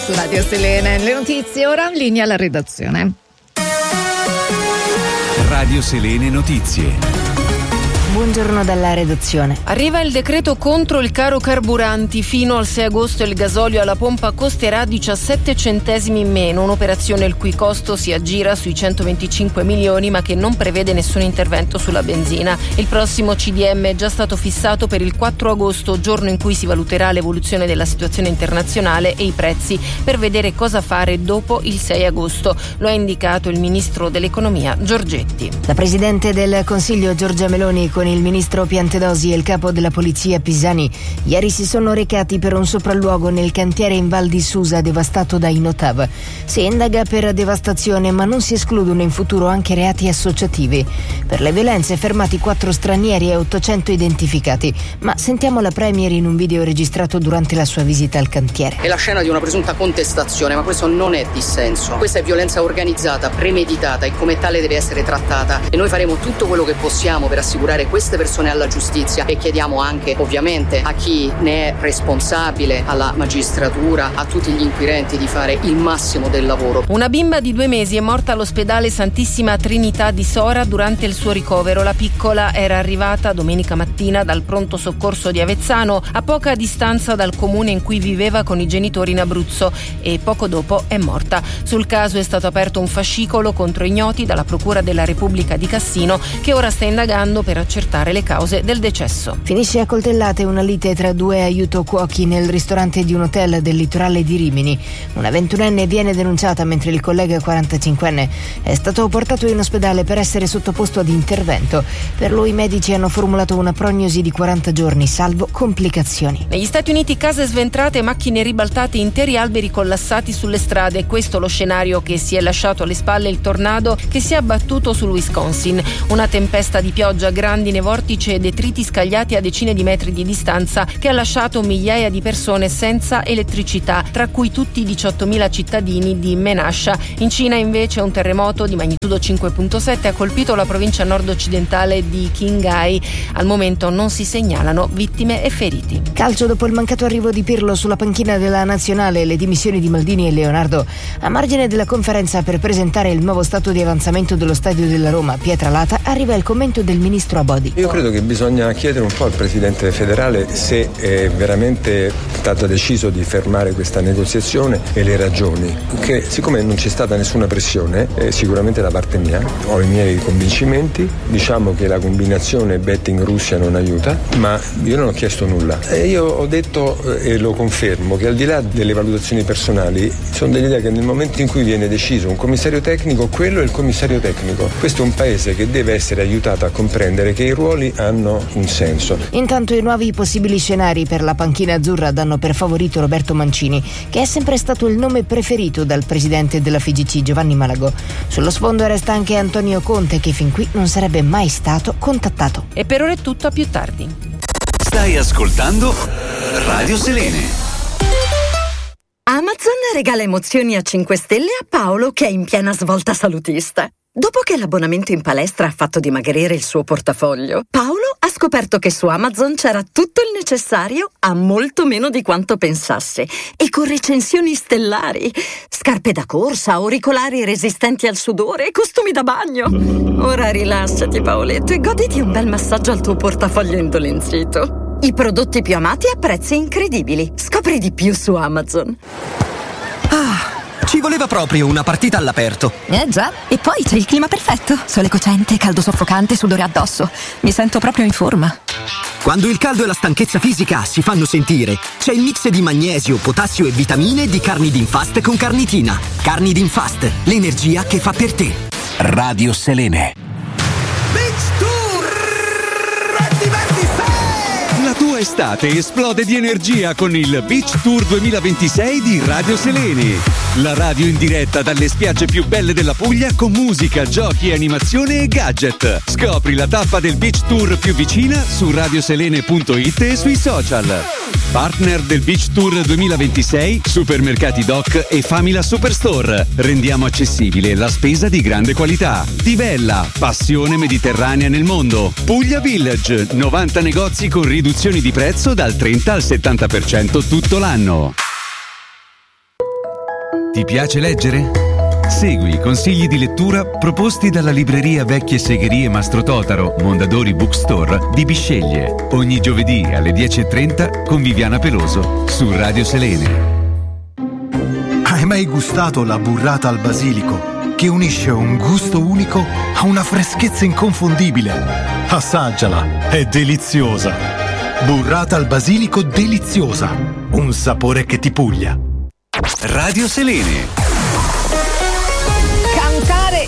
su Radio Selene. Le notizie ora in linea alla redazione. Radio Selene Notizie. Buongiorno dalla redazione. Arriva il decreto contro il caro carburanti. Fino al 6 agosto il gasolio alla pompa costerà 17 centesimi in meno, un'operazione il cui costo si aggira sui 125 milioni ma che non prevede nessun intervento sulla benzina. Il prossimo CDM è già stato fissato per il 4 agosto, giorno in cui si valuterà l'evoluzione della situazione internazionale e i prezzi per vedere cosa fare dopo il 6 agosto. Lo ha indicato il ministro dell'economia Giorgetti. La presidente del Consiglio Giorgia Meloni con il ministro Piantedosi e il capo della polizia Pisani ieri si sono recati per un sopralluogo nel cantiere in Val di Susa devastato da Inotav. Si indaga per devastazione ma non si escludono in futuro anche reati associativi. Per le violenze fermati 4 stranieri e 800 identificati. Ma sentiamo la Premier in un video registrato durante la sua visita al cantiere. È la scena di una presunta contestazione, ma questo non è dissenso. Questa è violenza organizzata, premeditata e come tale deve essere trattata. E noi faremo tutto quello che possiamo per assicurare queste persone alla giustizia e chiediamo anche ovviamente a chi ne è responsabile, alla magistratura, a tutti gli inquirenti di fare il massimo del lavoro. Una bimba di 2 mesi è morta all'ospedale Santissima Trinità di Sora durante il suo ricovero. La piccola era arrivata domenica mattina dal pronto soccorso di Avezzano, a poca distanza dal comune in cui viveva con i genitori in Abruzzo, e poco dopo è morta. Sul caso è stato aperto un fascicolo contro ignoti dalla Procura della Repubblica di Cassino, che ora sta indagando per accertare le cause del decesso. Finisce a coltellate una lite tra 2 aiutocuochi nel ristorante di un hotel del litorale di Rimini. Una 21enne viene denunciata mentre il collega 45enne è stato portato in ospedale per essere sottoposto ad intervento. Per lui i medici hanno formulato una prognosi di 40 giorni salvo complicazioni. Negli Stati Uniti case sventrate, macchine ribaltate, interi alberi collassati sulle strade. Questo lo scenario che si è lasciato alle spalle il tornado che si è abbattuto sul Wisconsin. Una tempesta di pioggia, grandine, vortici e detriti scagliati a decine di metri di distanza che ha lasciato migliaia di persone senza elettricità, tra cui tutti i 18.000 cittadini di Menasha. In Cina invece un terremoto di magnitudo 5.7 ha colpito la provincia nord-occidentale di Qinghai. Al momento non si segnalano vittime e feriti. Calcio dopo il mancato arrivo di Pirlo sulla panchina della nazionale e le dimissioni di Maldini e Leonardo. A margine della conferenza per presentare il nuovo stato di avanzamento dello stadio della Roma, Pietralata, arriva il commento del ministro Abodi. Io credo che bisogna chiedere un po' al Presidente federale se è veramente stato deciso di fermare questa negoziazione e le ragioni, che siccome non c'è stata nessuna pressione, sicuramente da parte mia, ho i miei convincimenti, diciamo che la combinazione betting Russia non aiuta, ma io non ho chiesto nulla. Io ho detto e lo confermo che al di là delle valutazioni personali sono dell'idea che nel momento in cui viene deciso un commissario tecnico, quello è il commissario tecnico. Questo è un paese che deve essere aiutato a comprendere che i ruoli hanno un senso. Intanto i nuovi possibili scenari per la panchina azzurra danno per favorito Roberto Mancini, che è sempre stato il nome preferito dal presidente della FIGC Giovanni Malagò. Sullo sfondo resta anche Antonio Conte, che fin qui non sarebbe mai stato contattato. E per ora è tutto, a più tardi. Stai ascoltando Radio Selene. Amazon regala emozioni a 5 stelle a Paolo, che è in piena svolta salutista. Dopo che l'abbonamento in palestra ha fatto dimagrire il suo portafoglio, Paolo ha scoperto che su Amazon c'era tutto il necessario a molto meno di quanto pensasse, e con recensioni stellari. Scarpe da corsa, auricolari resistenti al sudore e costumi da bagno. Ora rilassati, Paoletto, e goditi un bel massaggio al tuo portafoglio indolenzito. I prodotti più amati a prezzi incredibili. Scopri di più su Amazon. Ci voleva proprio una partita all'aperto. Già, e poi c'è il clima perfetto. Sole cocente, caldo soffocante, sudore addosso. Mi sento proprio in forma. Quando il caldo e la stanchezza fisica si fanno sentire, c'è il mix di magnesio, potassio e vitamine di Carnidin Fast con Carnitina. Carnidin Fast, l'energia che fa per te. Radio Selene. Beach Tour La tua estate esplode di energia con il Beach Tour 2026 di Radio Selene. La radio in diretta dalle spiagge più belle della Puglia con musica, giochi, animazione e gadget. Scopri la tappa del Beach Tour più vicina su radioselene.it e sui social. Partner del Beach Tour 2026, Supermercati Doc e Famila Superstore. Rendiamo accessibile la spesa di grande qualità. Tivella, passione mediterranea nel mondo. Puglia Village, 90 negozi con riduzioni di prezzo dal 30 al 70% tutto l'anno. Ti piace leggere? Segui i consigli di lettura proposti dalla libreria Vecchie Segherie Mastro Totaro, Mondadori Bookstore di Bisceglie. Ogni giovedì alle 10:30 con Viviana Peloso su Radio Selene. Hai mai gustato la burrata al basilico, che unisce un gusto unico a una freschezza inconfondibile? Assaggiala, è deliziosa. Burrata al basilico deliziosa, un sapore che ti puglia. Radio Selene.